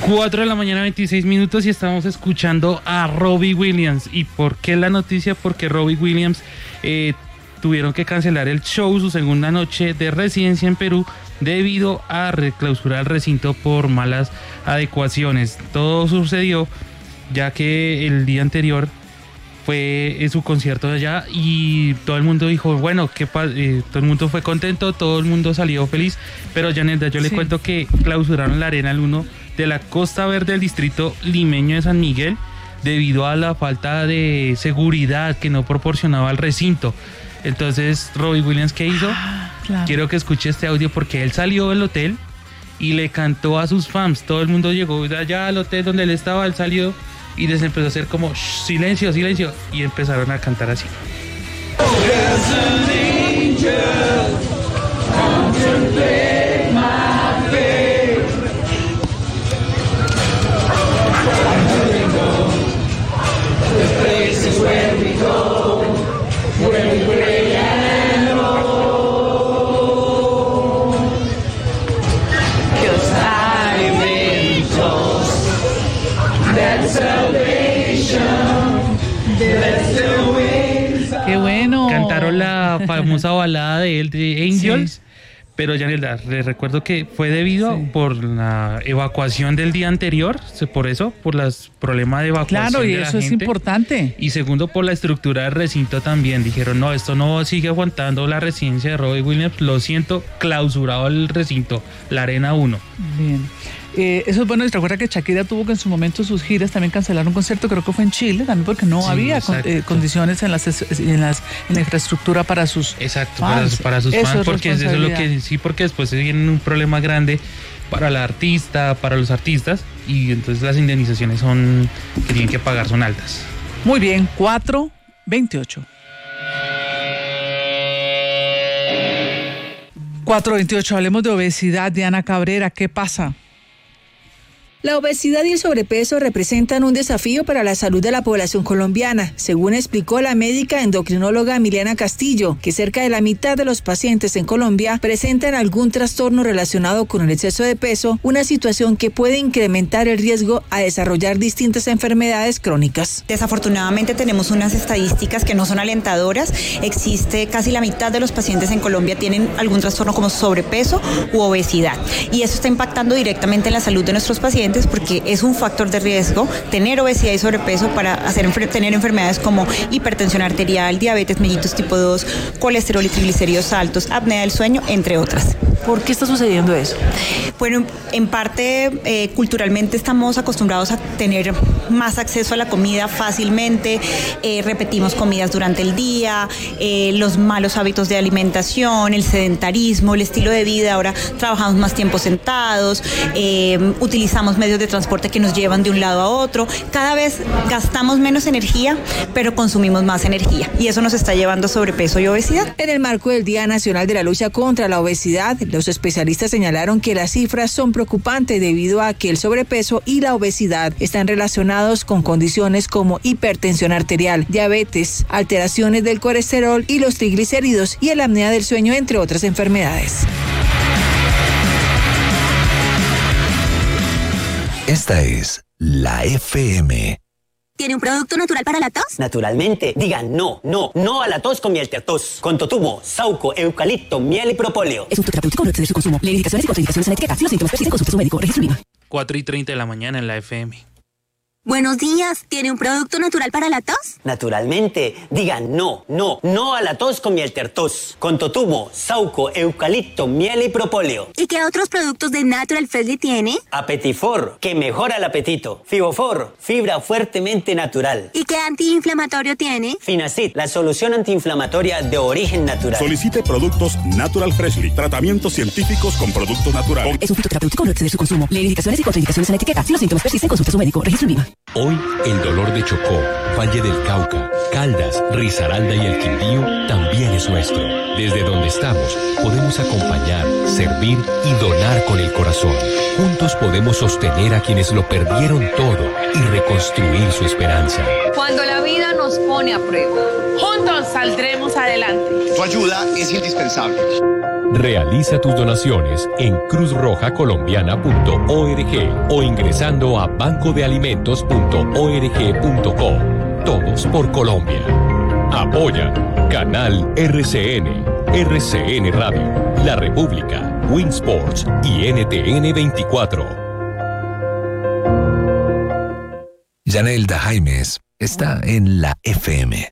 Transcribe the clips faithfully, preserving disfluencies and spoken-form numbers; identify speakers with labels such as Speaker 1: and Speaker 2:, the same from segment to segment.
Speaker 1: cuatro de la mañana, veintiséis minutos, y estamos escuchando a Robbie Williams. ¿Y por qué la noticia? Porque Robbie Williams eh, tuvieron que cancelar el show, su segunda noche de residencia en Perú, debido a reclausurar el recinto por malas adecuaciones. Todo sucedió ya que el día anterior fue en su concierto de allá y todo el mundo dijo, bueno, que eh, todo el mundo fue contento, todo el mundo salió feliz, pero Yanelda, yo sí. le cuento que clausuraron la Arena uno de la Costa Verde del distrito limeño de San Miguel debido a la falta de seguridad que no proporcionaba el recinto. Entonces, Robbie Williams, ¿qué hizo?
Speaker 2: Ah, claro. Quiero
Speaker 1: que escuche este audio porque él salió del hotel y le cantó a sus fans. Todo el mundo llegó allá al hotel donde él estaba, él salió y les empezó a hacer como silencio, silencio, y empezaron a cantar así.
Speaker 2: ¡Qué bueno!
Speaker 1: Cantaron la famosa balada de él, de Angels, sí. Pero ya les recuerdo que fue debido sí. por la evacuación del día anterior, por eso, por los problemas de evacuación.
Speaker 2: Claro, y
Speaker 1: de la
Speaker 2: eso
Speaker 1: gente,
Speaker 2: es importante.
Speaker 1: Y segundo, por la estructura del recinto también. Dijeron, no, esto no sigue aguantando la residencia de Robbie Williams, lo siento, clausurado el recinto, la Arena uno.
Speaker 2: Bien. Eh, eso es bueno, y recuerda que Shakira tuvo que en su momento sus giras también cancelaron un concierto, creo que fue en Chile, también porque no sí, había con, eh, condiciones en las en las en la infraestructura para sus
Speaker 1: exacto
Speaker 2: fans.
Speaker 1: para, para sus
Speaker 2: eso
Speaker 1: fans,
Speaker 2: es
Speaker 1: porque eso es lo que sí, porque después se viene un problema grande para la artista, para los artistas, y entonces las indemnizaciones son que tienen que pagar son altas.
Speaker 2: Muy bien, cuatro veintiocho. cuatro veintiocho, hablemos de obesidad. Diana Cabrera, ¿qué pasa?
Speaker 3: La obesidad y el sobrepeso representan un desafío para la salud de la población colombiana, según explicó la médica endocrinóloga Emiliana Castillo, que cerca de la mitad de los pacientes en Colombia presentan algún trastorno relacionado con el exceso de peso, una situación que puede incrementar el riesgo a desarrollar distintas enfermedades crónicas.
Speaker 4: Desafortunadamente tenemos unas estadísticas que no son alentadoras. Existe casi la mitad de los pacientes en Colombia tienen algún trastorno como sobrepeso u obesidad, y eso está impactando directamente en la salud de nuestros pacientes, porque es un factor de riesgo tener obesidad y sobrepeso para hacer, tener enfermedades como hipertensión arterial, diabetes mellitus tipo dos, colesterol y triglicéridos altos, apnea del sueño, entre otras.
Speaker 3: ¿Por qué está sucediendo eso?
Speaker 4: Bueno, en parte eh, culturalmente estamos acostumbrados a tener más acceso a la comida fácilmente, eh, repetimos comidas durante el día, eh, los malos hábitos de alimentación, el sedentarismo, el estilo de vida, ahora trabajamos más tiempo sentados, eh, utilizamos medios de transporte que nos llevan de un lado a otro, cada vez gastamos menos energía, pero consumimos más energía, y eso nos está llevando a sobrepeso y obesidad.
Speaker 3: En el marco del Día Nacional de la Lucha contra la Obesidad, los especialistas señalaron que las cifras son preocupantes debido a que el sobrepeso y la obesidad están relacionados con condiciones como hipertensión arterial, diabetes, alteraciones del colesterol y los triglicéridos y la apnea del sueño, entre otras enfermedades.
Speaker 5: Esta es la F M.
Speaker 6: ¿Tiene un producto natural para la tos?
Speaker 7: Naturalmente. Digan no, no, no a la tos con miel tertos. Con totumo, sauco, eucalipto, miel y propóleo.
Speaker 6: Es un terapéutico, no exceder su consumo. Leer indicaciones y contraindicaciones en la etiqueta. Si los síntomas persisten, consulte a su médico. Registro INVIMA.
Speaker 1: cuatro y treinta de la mañana en la F M.
Speaker 6: Buenos días. ¿Tiene un producto natural para la tos?
Speaker 7: Naturalmente. Digan no, no, no a la tos con miel tertos. Con totumo, sauco, eucalipto, miel y propóleo.
Speaker 6: ¿Y qué otros productos de Natural Freshly tiene?
Speaker 7: Apetifor, que mejora el apetito. Fibofor, fibra fuertemente natural.
Speaker 6: ¿Y qué antiinflamatorio tiene?
Speaker 7: Finacid, la solución antiinflamatoria de origen natural.
Speaker 8: Solicite productos Natural Freshly. Tratamientos científicos con productos naturales.
Speaker 6: Es un fitoterapéutico, no exceder su consumo. Leer indicaciones y contraindicaciones en la etiqueta. Si los síntomas persisten, consulte a su médico. Registro INVIMA.
Speaker 9: Hoy, el dolor de Chocó, Valle del Cauca, Caldas, Risaralda y el Quindío también es nuestro. Desde donde estamos, podemos acompañar, servir y donar con el corazón. Juntos podemos sostener a quienes lo perdieron todo y reconstruir su esperanza.
Speaker 10: Cuando la vida nos pone a prueba, juntos saldremos adelante.
Speaker 11: Tu ayuda es indispensable.
Speaker 9: Realiza tus donaciones en cruz roja colombiana punto org o ingresando a banco de alimentos punto org punto co. Todos por Colombia. Apoya Canal R C N, R C N Radio, La República, Winsports y N T N veinticuatro.
Speaker 5: Yanelda Jaimes está en la F M.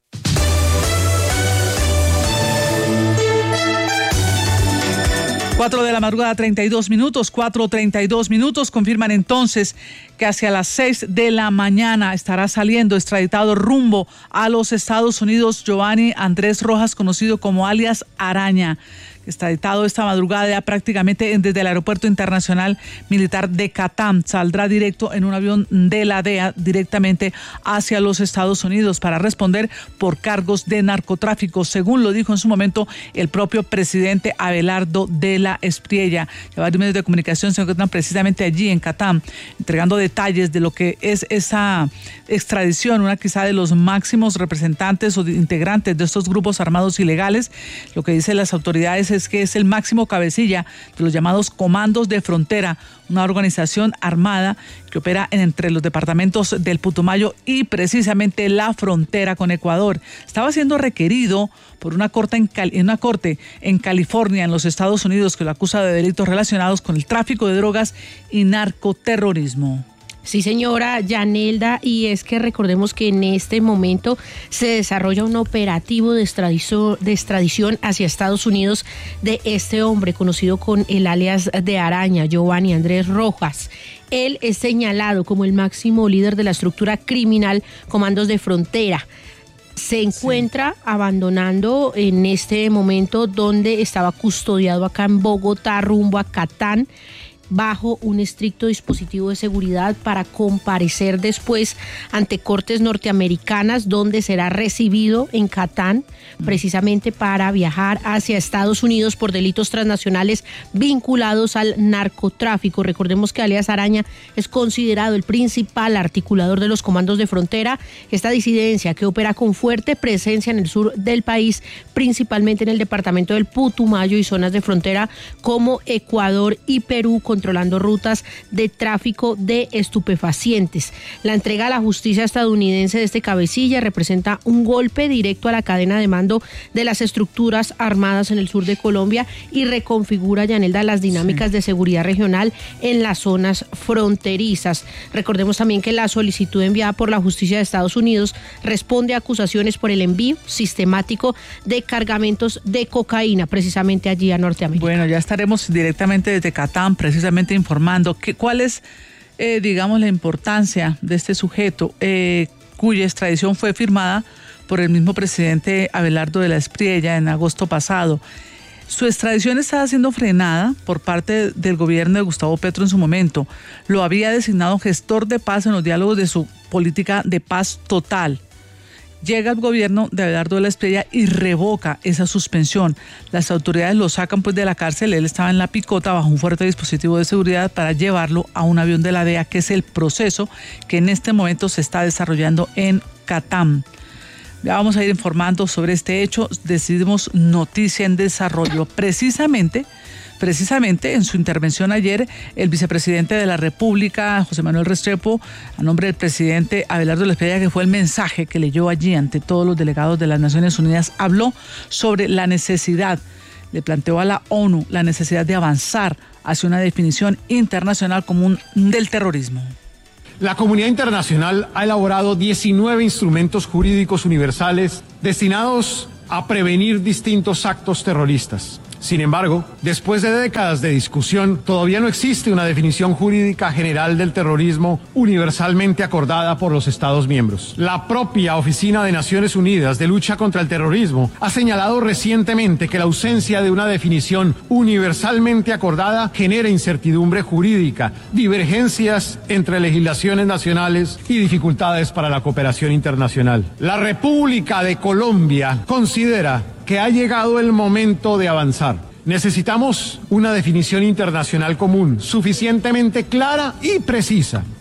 Speaker 2: Cuatro de la madrugada, treinta y dos minutos, cuatro treinta y dos minutos, confirman entonces que hacia las seis de la mañana estará saliendo extraditado rumbo a los Estados Unidos Giovanni Andrés Rojas, conocido como alias Araña, extraditado esta madrugada ya prácticamente desde el Aeropuerto Internacional Militar de Catán. Saldrá directo en un avión de la D E A directamente hacia los Estados Unidos para responder por cargos de narcotráfico, según lo dijo en su momento el propio presidente Abelardo de la Espriella. Ya varios medios de comunicación se encuentran precisamente allí en Catán, entregando detalles de lo que es esa extradición, una quizá de los máximos representantes o integrantes de estos grupos armados ilegales. Lo que dicen las autoridades es que es el máximo cabecilla de los llamados comandos de frontera, una organización armada que opera en, entre los departamentos del Putumayo y precisamente la frontera con Ecuador. Estaba siendo requerido por una corte en, Cali, una corte en California, en los Estados Unidos, que lo acusa de delitos relacionados con el tráfico de drogas y narcoterrorismo.
Speaker 10: Sí, señora Yanelda, y es que recordemos que en este momento se desarrolla un operativo de extradición, de extradición hacia Estados Unidos de este hombre conocido con el alias de Araña, Giovanni Andrés Rojas. Él es señalado como el máximo líder de la estructura criminal Comandos de Frontera. Se encuentra sí. abandonando en este momento donde estaba custodiado acá en Bogotá rumbo a Catán, bajo un estricto dispositivo de seguridad para comparecer después ante cortes norteamericanas, donde será recibido en Catán precisamente para viajar hacia Estados Unidos por delitos transnacionales vinculados al narcotráfico. Recordemos que alias Araña es considerado el principal articulador de los comandos de frontera, esta disidencia que opera con fuerte presencia en el sur del país, principalmente en el departamento del Putumayo y zonas de frontera como Ecuador y Perú, controlando rutas de tráfico de estupefacientes. La entrega a la justicia estadounidense de este cabecilla representa un golpe directo a la cadena de mando de las estructuras armadas en el sur de Colombia y reconfigura, Yanelda, las dinámicas sí. de seguridad regional en las zonas fronterizas. Recordemos también que la solicitud enviada por la justicia de Estados Unidos responde a acusaciones por el envío sistemático de cargamentos de cocaína precisamente allí a Norteamérica.
Speaker 2: Bueno, ya estaremos directamente desde Catán precisamente informando que, cuál es, eh, digamos, la importancia de este sujeto, eh, cuya extradición fue firmada por el mismo presidente Abelardo de la Espriella en agosto pasado. Su extradición estaba siendo frenada por parte del gobierno de Gustavo Petro en su momento. Lo había designado gestor de paz en los diálogos de su política de paz total. Llega el gobierno de Abelardo de la Espriella y revoca esa suspensión. Las autoridades lo sacan pues de la cárcel. Él estaba en la picota bajo un fuerte dispositivo de seguridad para llevarlo a un avión de la D E A, que es el proceso que en este momento se está desarrollando en Catán. Ya vamos a ir informando sobre este hecho. Decidimos Noticia en Desarrollo. Precisamente, precisamente en su intervención ayer, el vicepresidente de la República, José Manuel Restrepo, a nombre del presidente Abelardo de la Espriella, que fue el mensaje que leyó allí ante todos los delegados de las Naciones Unidas, habló sobre la necesidad, le planteó a la ONU la necesidad de avanzar hacia una definición internacional común del terrorismo.
Speaker 11: La comunidad internacional ha elaborado diecinueve instrumentos jurídicos universales destinados a prevenir distintos actos terroristas. Sin embargo, después de décadas de discusión, todavía no existe una definición jurídica general del terrorismo universalmente acordada por los Estados miembros. La propia Oficina de Naciones Unidas de Lucha contra el Terrorismo ha señalado recientemente que la ausencia de una definición universalmente acordada genera incertidumbre jurídica, divergencias entre legislaciones nacionales y dificultades para la cooperación internacional. La República de Colombia considera que ha llegado el momento de avanzar. Necesitamos una definición internacional común, suficientemente clara y precisa.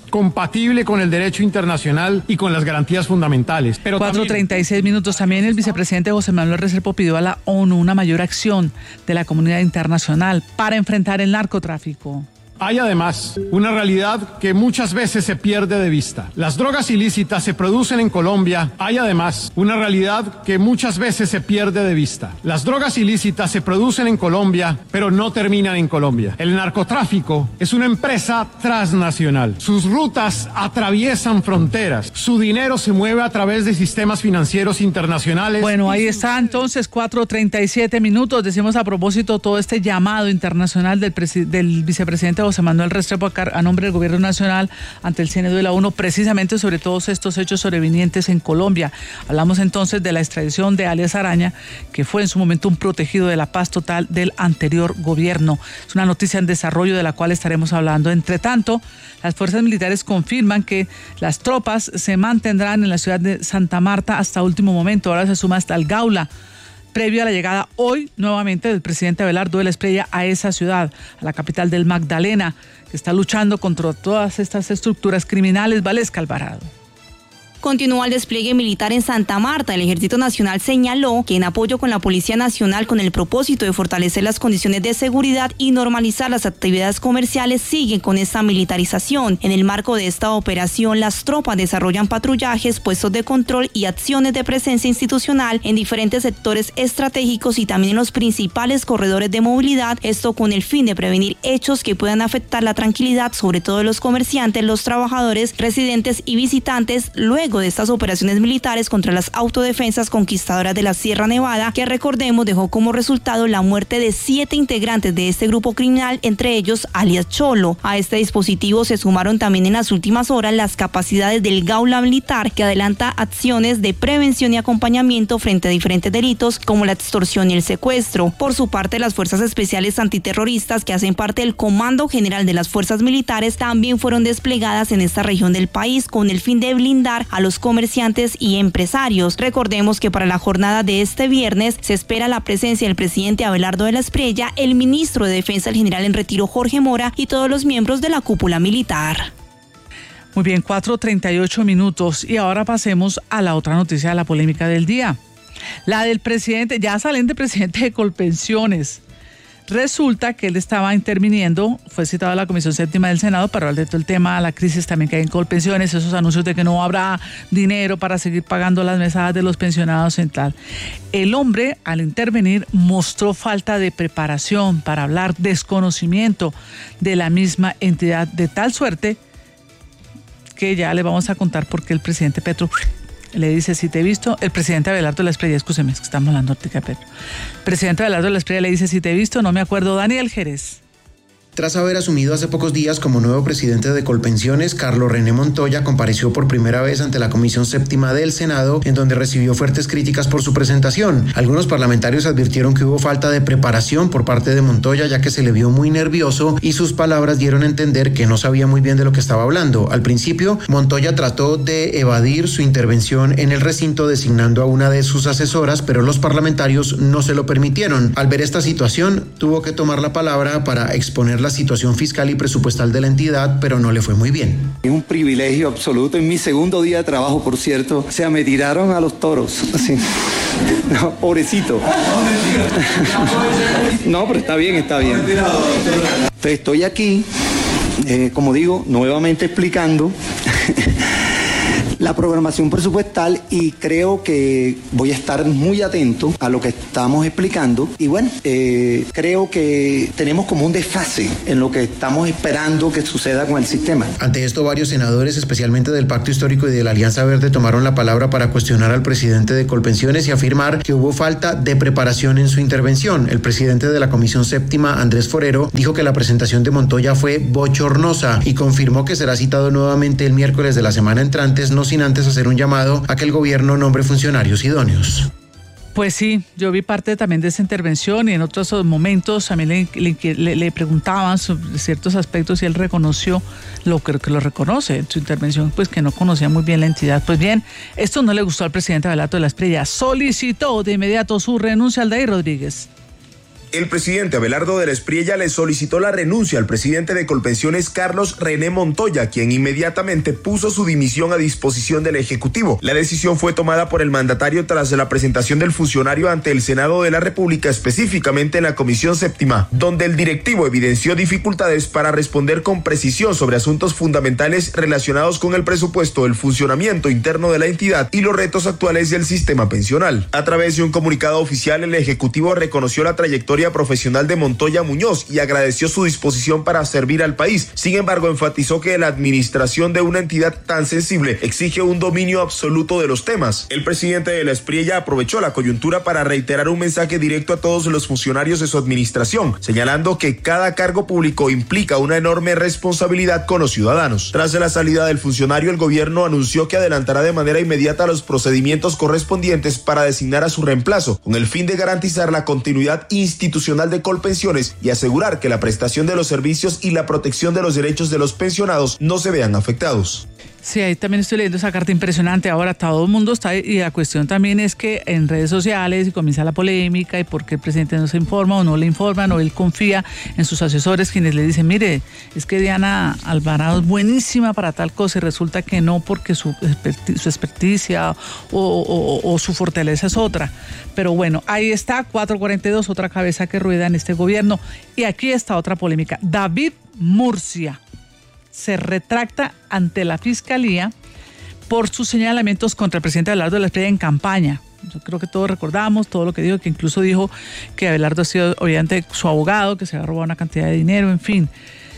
Speaker 11: compatible con el derecho internacional y con las garantías fundamentales. Pero
Speaker 2: cuatro treinta y seis minutos. También el vicepresidente José Manuel Restrepo pidió a la ONU una mayor acción de la comunidad internacional para enfrentar el narcotráfico.
Speaker 11: Hay además una realidad que muchas veces se pierde de vista. Las drogas ilícitas se producen en Colombia. Hay además una realidad que muchas veces se pierde de vista. Las drogas ilícitas se producen en Colombia, pero no terminan en Colombia. El narcotráfico es una empresa transnacional. Sus rutas atraviesan fronteras. Su dinero se mueve a través de sistemas financieros internacionales.
Speaker 2: Bueno, ahí está entonces, cuatro treinta y siete minutos. Decimos a propósito todo este llamado internacional del, del vicepresidente José Manuel Restrepo a nombre del Gobierno Nacional ante el C N D de la ONU, precisamente sobre todos estos hechos sobrevinientes en Colombia. Hablamos entonces de la extradición de alias Araña, que fue en su momento un protegido de la paz total del anterior gobierno. Es una noticia en desarrollo de la cual estaremos hablando. Entre tanto, las fuerzas militares confirman que las tropas se mantendrán en la ciudad de Santa Marta hasta último momento. Ahora se suma hasta el Gaula, previo a la llegada hoy nuevamente del presidente Abelardo de la Espriella a esa ciudad, a la capital del Magdalena, que está luchando contra todas estas estructuras criminales. Valesca Alvarado.
Speaker 12: Continúa el despliegue militar en Santa Marta. El Ejército Nacional señaló que en apoyo con la Policía Nacional con el propósito de fortalecer las condiciones de seguridad y normalizar las actividades comerciales siguen con esta militarización. En el marco de esta operación, las tropas desarrollan patrullajes, puestos de control y acciones de presencia institucional en diferentes sectores estratégicos y también en los principales corredores de movilidad, esto con el fin de prevenir hechos que puedan afectar la tranquilidad, sobre todo de los comerciantes, los trabajadores, residentes y visitantes, luego de estas operaciones militares contra las autodefensas conquistadoras de la Sierra Nevada, que recordemos dejó como resultado la muerte de siete integrantes de este grupo criminal, entre ellos alias Cholo. A este dispositivo se sumaron también en las últimas horas las capacidades del Gaula Militar, que adelanta acciones de prevención y acompañamiento frente a diferentes delitos como la extorsión y el secuestro. Por su parte, las fuerzas especiales antiterroristas, que hacen parte del Comando General de las Fuerzas Militares, también fueron desplegadas en esta región del país con el fin de blindar a los comerciantes y empresarios. Recordemos que para la jornada de este viernes se espera la presencia del presidente Abelardo de la Espriella, el ministro de Defensa, el general en retiro Jorge Mora, y todos los miembros de la cúpula militar.
Speaker 2: Muy bien, cuatro treinta y ocho minutos. Y ahora pasemos a la otra noticia de la polémica del día. La del presidente, ya saliente presidente de Colpensiones. Resulta que él estaba interviniendo, fue citado a la Comisión Séptima del Senado para hablar de todo el tema, la crisis también que hay en Colpensiones, esos anuncios de que no habrá dinero para seguir pagando las mesadas de los pensionados en tal. El hombre, al intervenir, mostró falta de preparación para hablar, desconocimiento de la misma entidad, de tal suerte que ya le vamos a contar por qué el presidente Petro le dice, si te he visto, el presidente Abelardo de la Espriella, escúcheme, es que estamos hablando de Petro. El presidente Abelardo de la Espriella le dice, si te he visto, no me acuerdo. Daniel Jerez.
Speaker 13: Tras haber asumido hace pocos días como nuevo presidente de Colpensiones, Carlos René Montoya compareció por primera vez ante la Comisión Séptima del Senado, en donde recibió fuertes críticas por su presentación. Algunos parlamentarios advirtieron que hubo falta de preparación por parte de Montoya, ya que se le vio muy nervioso y sus palabras dieron a entender que no sabía muy bien de lo que estaba hablando. Al principio, Montoya trató de evadir su intervención en el recinto designando a una de sus asesoras, pero los parlamentarios no se lo permitieron. Al ver esta situación, tuvo que tomar la palabra para exponer la situación fiscal y presupuestal de la entidad, pero no le fue muy bien.
Speaker 14: Es un privilegio absoluto. En mi segundo día de trabajo, por cierto, o sea, me tiraron a los toros. Así. No, pobrecito. No, pero está bien, está bien. Entonces estoy aquí, eh, como digo, nuevamente explicando la programación presupuestal y creo que voy a estar muy atento a lo que estamos explicando y bueno, eh, creo que tenemos como un desfase en lo que estamos esperando que suceda con el sistema.
Speaker 13: Ante esto, varios senadores, especialmente del Pacto Histórico y de la Alianza Verde, tomaron la palabra para cuestionar al presidente de Colpensiones y afirmar que hubo falta de preparación en su intervención. El presidente de la Comisión Séptima, Andrés Forero, dijo que la presentación de Montoya fue bochornosa y confirmó que será citado nuevamente el miércoles de la semana entrante, no sin antes hacer un llamado a que el gobierno nombre funcionarios idóneos.
Speaker 2: Pues sí, yo vi parte también de esa intervención y en otros momentos también le, le, le preguntaban sobre ciertos aspectos y él reconoció, lo creo que lo reconoce en su intervención, pues que no conocía muy bien la entidad. Pues bien, esto no le gustó al presidente Abelardo de la Espriella, solicitó de inmediato su renuncia. Aldair Rodríguez.
Speaker 15: El presidente Abelardo de la Espriella le solicitó la renuncia al presidente de Colpensiones, Carlos René Montoya, quien inmediatamente puso su dimisión a disposición del Ejecutivo. La decisión fue tomada por el mandatario tras la presentación del funcionario ante el Senado de la República, específicamente en la Comisión Séptima, donde el directivo evidenció dificultades para responder con precisión sobre asuntos fundamentales relacionados con el presupuesto, el funcionamiento interno de la entidad y los retos actuales del sistema pensional. A través de un comunicado oficial, el Ejecutivo reconoció la trayectoria profesional de Montoya Muñoz y agradeció su disposición para servir al país. Sin embargo, enfatizó que la administración de una entidad tan sensible exige un dominio absoluto de los temas. El presidente de la Espriella aprovechó la coyuntura para reiterar un mensaje directo a todos los funcionarios de su administración, señalando que cada cargo público implica una enorme responsabilidad con los ciudadanos. Tras la salida del funcionario, el gobierno anunció que adelantará de manera inmediata los procedimientos correspondientes para designar a su reemplazo, con el fin de garantizar la continuidad institucional de Colpensiones y asegurar que la prestación de los servicios y la protección de los derechos de los pensionados no se vean afectados.
Speaker 2: Sí, ahí también estoy leyendo esa carta impresionante. Ahora todo el mundo está, y la cuestión también es que en redes sociales y comienza la polémica y por qué el presidente no se informa o no le informan o él confía en sus asesores quienes le dicen, mire, es que Diana Alvarado es buenísima para tal cosa y resulta que no porque su, su experticia o, o, o su fortaleza es otra. Pero bueno, ahí está, cuatro cuarenta y dos, otra cabeza que rueda en este gobierno. Y aquí está otra polémica. David Murcia se retracta ante la Fiscalía por sus señalamientos contra el presidente Abelardo de la Espriella en campaña. Yo creo que todos recordamos todo lo que dijo, que incluso dijo que Abelardo ha sido obviamente su abogado, que se ha robado una cantidad de dinero, en fin.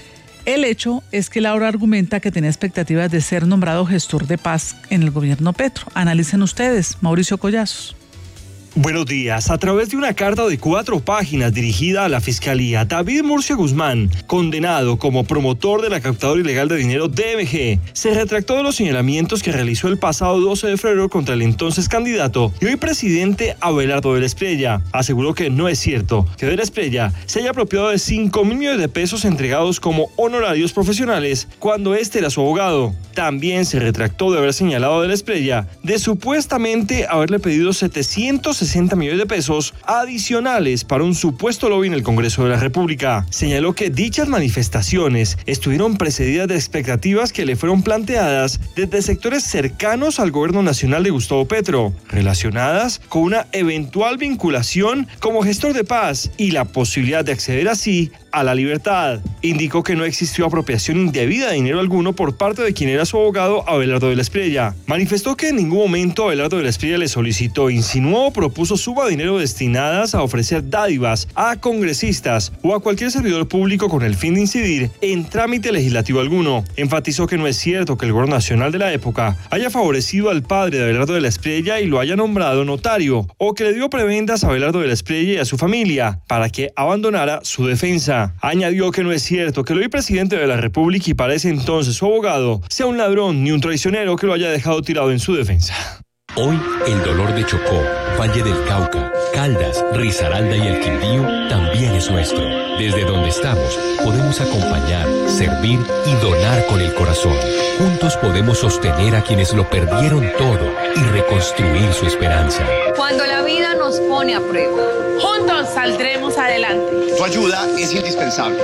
Speaker 2: El hecho es que Laura argumenta que tenía expectativas de ser nombrado gestor de paz en el gobierno Petro. Analicen ustedes, Mauricio Collazos.
Speaker 16: Buenos días. A través de una carta de cuatro páginas dirigida a la Fiscalía, David Murcia Guzmán, condenado como promotor de la captadora ilegal de dinero D M G, se retractó de los señalamientos que realizó el pasado doce de febrero contra el entonces candidato y hoy presidente Abelardo de la Espriella. Aseguró que no es cierto que de la Espriella se haya apropiado de cinco mil millones de pesos entregados como honorarios profesionales cuando este era su abogado. También se retractó de haber señalado de la Espriella de supuestamente haberle pedido setecientos sesenta millones de pesos adicionales para un supuesto lobby en el Congreso de la República. Señaló que dichas manifestaciones estuvieron precedidas de expectativas que le fueron planteadas desde sectores cercanos al gobierno nacional de Gustavo Petro, relacionadas con una eventual vinculación como gestor de paz y la posibilidad de acceder así a la libertad. Indicó que no existió apropiación indebida de dinero alguno por parte de quien era su abogado Abelardo de la Espriella. Manifestó que en ningún momento Abelardo de la Espriella le solicitó, insinuó o propuso suma de dinero destinadas a ofrecer dádivas a congresistas o a cualquier servidor público con el fin de incidir en trámite legislativo alguno. Enfatizó que no es cierto que el gobierno nacional de la época haya favorecido al padre de Abelardo de la Espriella y lo haya nombrado notario, o que le dio prebendas a Abelardo de la Espriella y a su familia para que abandonara su defensa. Añadió que no es cierto que el hoy presidente de la República y para ese entonces su abogado sea un ladrón ni un traicionero que lo haya dejado tirado en su defensa.
Speaker 9: Hoy el dolor de Chocó, Valle del Cauca, Caldas, Risaralda y el Quindío también es nuestro. Desde donde estamos podemos acompañar, servir y donar con el corazón. Juntos podemos sostener a quienes lo perdieron todo y reconstruir su esperanza.
Speaker 17: Cuando la vida nos pone a prueba, juntos saldremos adelante.
Speaker 18: Tu ayuda es indispensable.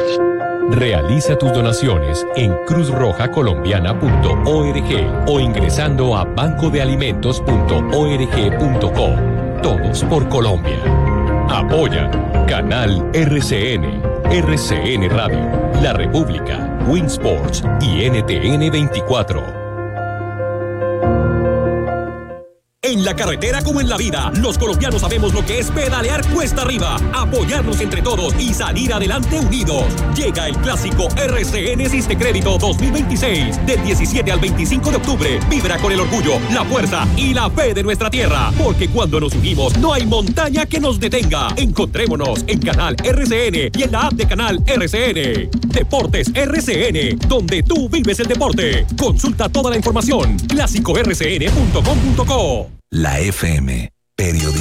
Speaker 9: Realiza tus donaciones en cruz roja colombiana punto org o ingresando a banco de alimentos punto org punto co. Todos por Colombia. Apoya Canal R C N, R C N Radio, La República, Winsports y N T N veinticuatro.
Speaker 19: En la carretera como en la vida, los colombianos sabemos lo que es pedalear cuesta arriba, apoyarnos entre todos y salir adelante unidos. Llega el clásico R C N Siste Crédito dos mil veintiséis. Del diecisiete al veinticinco de octubre, vibra con el orgullo, la fuerza y la fe de nuestra tierra. Porque cuando nos unimos, no hay montaña que nos detenga. Encontrémonos en Canal R C N y en la app de Canal R C N. Deportes R C N, donde tú vives el deporte. Consulta toda la información. clásico r c n punto com punto co.
Speaker 5: La F M, periodismo.